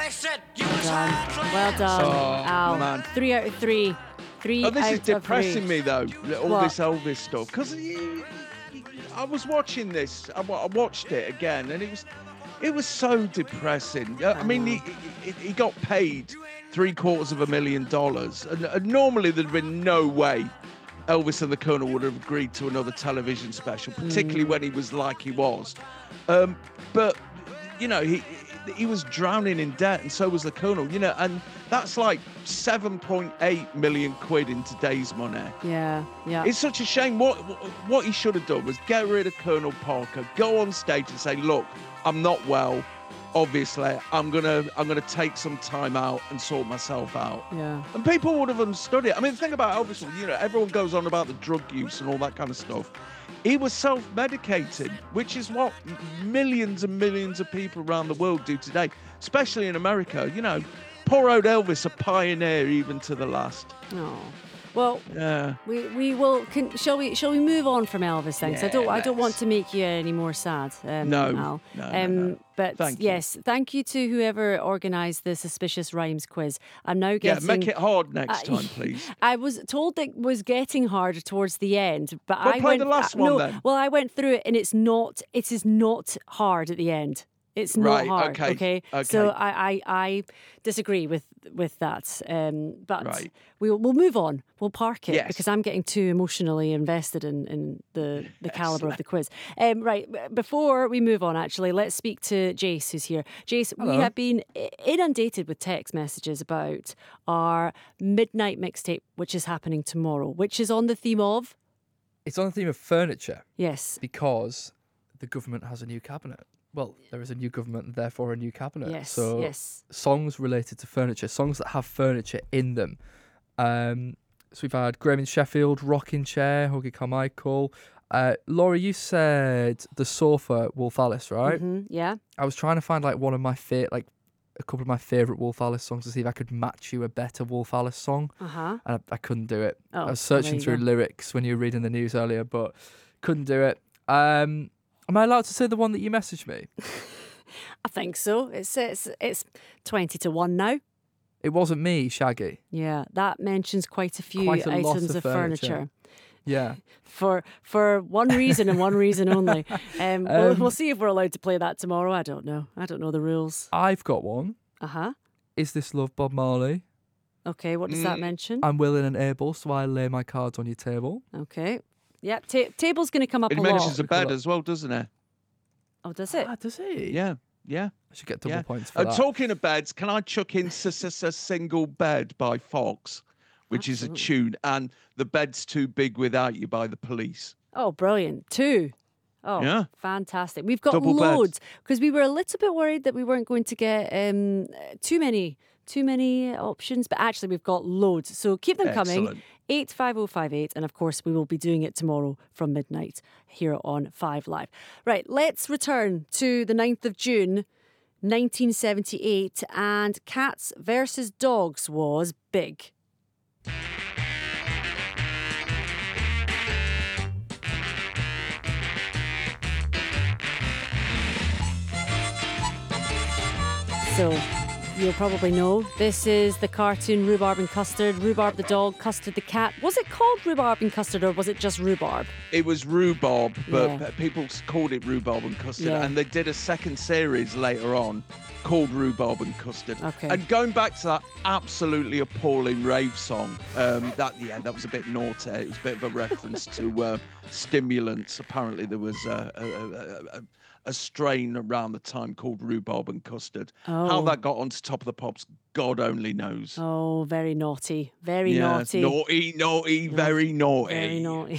Well done. Oh, Al. man. 3 out of 3. This is depressing me, though, all What? this Elvis stuff. Because I was watching this. I watched it again, and it was so depressing. I mean, he got paid $750,000, and normally there'd have been no way Elvis and the Colonel would have agreed to another television special, particularly when he was like he was. But you know, he was drowning in debt, and so was the Colonel. You know, and that's like 7.8 million quid in today's money. Yeah. It's such a shame. What he should have done was get rid of Colonel Parker, go on stage and say, "Look, I'm not well. Obviously, I'm gonna take some time out and sort myself out." Yeah. And people would have understood it. I mean, the thing about Elvis, you know, everyone goes on about the drug use and all that kind of stuff. He was self-medicating, which is what millions and millions of people around the world do today, especially in America. You know, poor old Elvis, a pioneer even to the last. Oh. Well, Yeah. we will. Shall we move on from Elvis then? 'Cause I don't want to make you any more sad. No. Al. But Thank you. yes, thank you to whoever organised the Suspicious Rhymes quiz. I'm now getting. Yeah, make it hard next time, please. I was told that it was getting harder towards the end, but Well, I play went. the last one no, then. well, I went through it, and it is not hard at the end. It's not Right, hard. okay. So I disagree with that. But Right. we'll move on. We'll park it Yes. because I'm getting too emotionally invested in the calibre of the quiz. Right. Before we move on, actually, let's speak to Jace, who's here. Jace, we Hello. have been inundated with text messages about our midnight mixtape, which is happening tomorrow, which is on the theme of. It's on the theme of furniture Yes. because the government has a new cabinet. Well, there is a new government and therefore a new cabinet. Yes. So Yes. songs related to furniture, songs that have furniture in them. So we've had Graham in Sheffield, Rocking Chair, Huggy Carmichael. Laura, you said The Sofa, Wolf Alice, right? Yeah. I was trying to find like a couple of my favourite Wolf Alice songs to see if I could match you a better Wolf Alice song. Uh-huh. And I couldn't do it. Oh, I was well, searching there you through go. lyrics when you were reading the news earlier, but couldn't do it. Am I allowed to say the one that you messaged me? I think so. It's 20-1 now. It wasn't me, Shaggy. Yeah, that mentions quite a few Quite a lot items of of furniture. Yeah. For one reason and one reason only. We'll see if we're allowed to play that tomorrow. I don't know. I don't know the rules. I've got one. Uh-huh. Is This Love, Bob Marley? Okay, what does that mention? I'm willing and able, so I lay my cards on your table. Okay. Yeah, table's going to come up It a mentions lot. a bed as well, doesn't it? Oh, does it? Does he? Yeah. I should get double points for that. Talking of beds, can I chuck in Single Bed by Fox, which is a tune, and The Bed's Too Big Without You by The Police? Oh, brilliant. 2. Oh, Yeah. fantastic. We've got Double beds. loads because we were a little bit worried that we weren't going to get too many options, but actually we've got loads. So keep them coming. Excellent. 85058, and of course we will be doing it tomorrow from midnight here on 5 Live. Right, let's return to the 9th of June 1978, and Cats versus Dogs was big. So, you'll probably know, this is the cartoon Rhubarb and Custard. Rhubarb the dog, Custard the cat. Was it called Rhubarb and Custard, or was it just Rhubarb? It was Rhubarb, but Yeah. people called it Rhubarb and Custard, Yeah. and they did a second series later on called Rhubarb and Custard. Okay. And going back to that absolutely appalling rave song, that was a bit naughty. It was a bit of a reference to stimulants. Apparently there was a strain around the time called Rhubarb and Custard. How that got onto Top of the Pops, God only knows. Oh, very naughty. Very Yes, naughty. naughty, very naughty. Very naughty.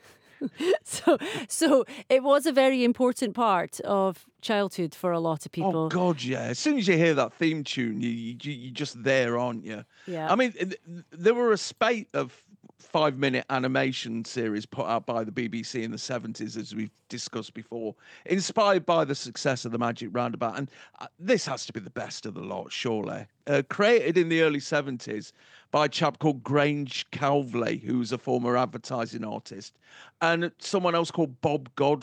So it was a very important part of childhood for a lot of people. Oh God, yeah! As soon as you hear that theme tune, you're just there, aren't you? Yeah. I mean, there were a spate of 5-minute animation series put out by the BBC in the 70s, as we've discussed before, inspired by the success of the Magic Roundabout. And this has to be the best of the lot, surely. Created in the early 70s by a chap called Grange Calvley, who was a former advertising artist, and someone else called Bob